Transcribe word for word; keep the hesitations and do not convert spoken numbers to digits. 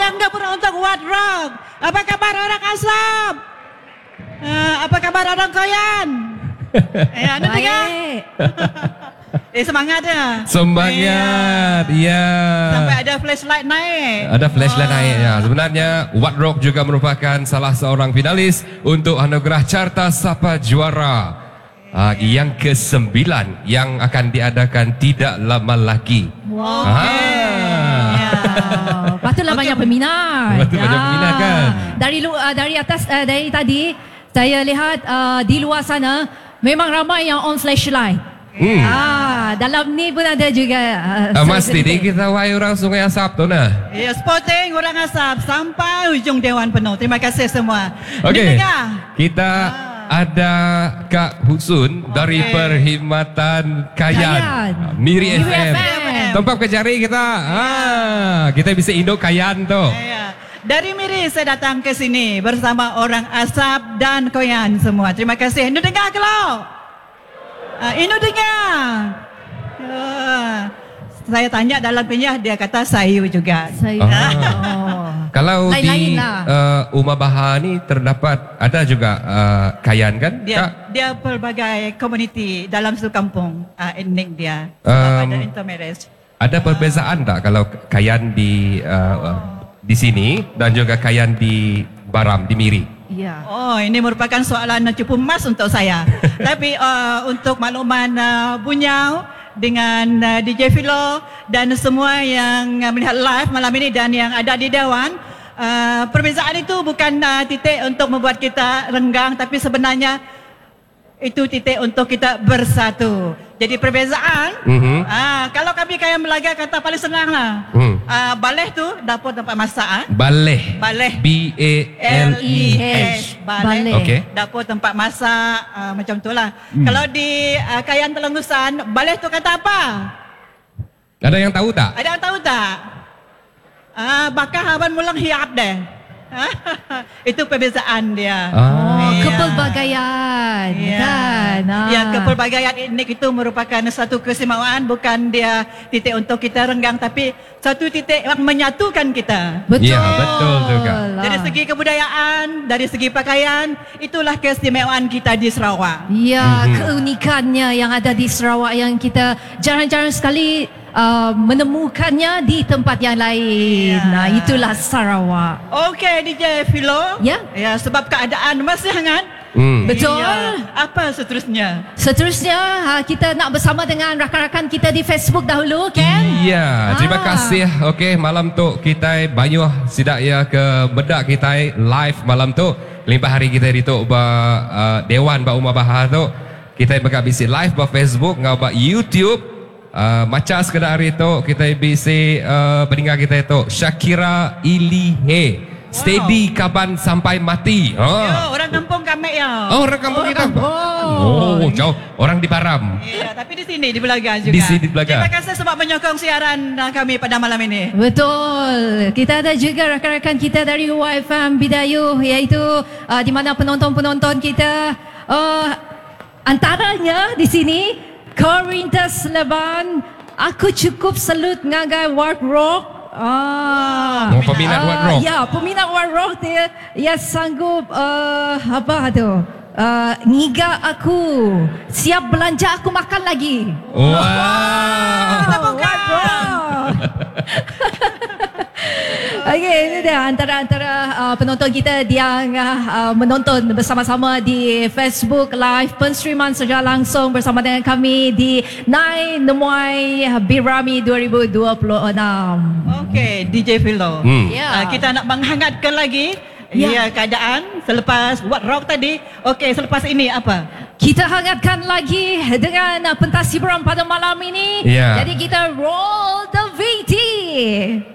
yang gabungan untuk What Rock. Apa kabar orang Asap? Uh, apa kabar orang Koyan? Eh, anda dengar? Eh, semangat ya. Semangat, ya. Sampai ada flashlight naik. Ada flashlight oh. naik ya. Sebenarnya What Rock juga merupakan salah seorang finalis untuk anugerah Carta Sapa Juara uh, yang kesembilan yang akan diadakan tidak lama lagi. Wow. Ah. Ya. Patutlah banyak peminat. Patut banyak peminat kan. Dari lu, uh, dari atas uh, dari tadi saya lihat uh, di luar sana memang ramai yang on flashlight. Hmm. Ah, dalam ni pun ada juga. Uh, Uh, mesti di kita wahai orang Sungai Asap tu nah. Ya, sporting orang Asap sampai hujung Dewan penuh. Terima kasih semua. Okey. Dengar? Kita ah. ada Kak Husun okay. dari Perkhidmatan Kayan, Kayan. Miri, Miri F M. F M. Tempat kejari kita. Ah, kita bisa induk Kayan tu. Ya. Dari Miri saya datang ke sini bersama orang Asap dan Koyan semua. Terima kasih. Inu dengar kalau? Uh, Inu dengar? Uh, saya tanya dalam penyah, dia kata sayu juga. Sayu. Ah. Oh. Kalau Lain-lain di lah. uh, Umar Bahar ni terdapat ada juga uh, Kayan kan? Dia Kak? dia pelbagai komuniti dalam satu kampung uh, etnik dia. Um, Sebab ada intermarriage. Ada perbezaan tak kalau Kayan di uh, uh, di sini dan juga Kayan di Baram, di Miri? Ya. Oh, ini merupakan soalan cukup emas untuk saya. Tapi uh, untuk makluman uh, Bunyau dengan uh, D J Philo dan semua yang uh, melihat live malam ini dan yang ada di Dewan, uh, perbezaan itu bukan uh, titik untuk membuat kita renggang, tapi sebenarnya itu titik untuk kita bersatu. Jadi perbezaan, Mm-hmm. uh, kalau kami kaya Melaga kata paling senang lah. Mm. Uh, baleh tu dapur tempat masak. Uh. Baleh. Baleh. B A L E H. Baleh. Okey. Dapur tempat masak uh, macam tu lah. Hmm. Kalau di uh, Kayan Telengusan, baleh tu kata apa? Ada yang tahu tak? Ada yang tahu tak? Uh, bakar haban mulang hiap deh. Itu perbezaan dia. Oh, Ah. kepelbagaian. Ya. Kan? Ah. Ya, kepelbagaian etnik itu merupakan satu keistimewaan, bukan dia titik untuk kita renggang, tapi satu titik yang menyatukan kita. Betul. Ya, betul juga. Dari segi kebudayaan, dari segi pakaian, itulah keistimewaan kita di Sarawak. Ya, Mhm. keunikannya yang ada di Sarawak yang kita jarang-jarang sekali uh, menemukannya di tempat yang lain. Ya. Nah, itulah Sarawak. Okey, D J Philo. Ya. Ya, sebab keadaan masih hangat. Hmm. Betul. Ya. Apa seterusnya? Seterusnya uh, kita nak bersama dengan rakan-rakan kita di Facebook dahulu, kan? Iya, terima Ah. kasih. Okey, malam tu kita banyak sidak ya ke bedak kita live malam tu. Limpah hari kita di tu ba uh, Dewan ba Umar Bahar tu. Kita bakal bisi live ba Facebook ngau ba YouTube. Uh, macam sekedar hari tu kita bisi uh, pendengar kita itu Shakira Ilihe. Steady kaban sampai mati. Yo, Ha. orang kampung kami ya. Oh, orang kampung kita. Oh, jauh. Orang di Baram. Ya, tapi di sini di Belaga juga. Di sini di Belaga. Terima kasih sebab menyokong siaran uh, kami pada malam ini. Betul. Kita ada juga rakan-rakan kita dari Y F M Bidayuh, iaitu uh, di mana penonton-penonton kita uh, antaranya di sini Corinthus Leban. Aku cukup salut ngagai What Rock. Ah, Oh, peminat What Rock. Ya, peminat What Rock dia ia sanggup uh, apa tu? Uh, ngiga aku. Siap belanja aku makan lagi. Wow. Tepuk tangan. Okey, ini dia antara-antara uh, penonton kita yang uh, menonton bersama-sama di Facebook Live penstreaman secara langsung bersama dengan kami di Nine Nemuai Birami dua ribu dua puluh enam. Okey, D J Philo. Hmm. Ya. Uh, kita nak menghangatkan lagi Ya. ya keadaan selepas What Rock tadi. Okey, selepas ini apa? Kita hangatkan lagi dengan uh, pentas hiburan pada malam ini. Ya. Jadi kita roll the V T.